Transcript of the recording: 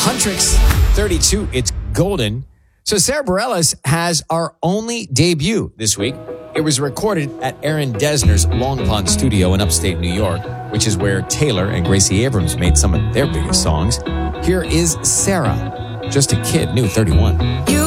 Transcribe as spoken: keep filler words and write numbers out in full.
Huntrix thirty-two, it's golden. So Sarah Bareilles has our only debut this week. It was recorded at Aaron Dessner's Long Pond studio in upstate New York, which is where Taylor and Gracie Abrams made some of their biggest songs. Here is Sarah, just a kid, new thirty-one. You